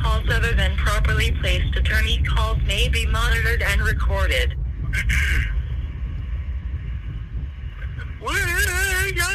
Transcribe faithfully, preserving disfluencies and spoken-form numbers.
calls other than properly placed attorney calls may be monitored and recorded. What?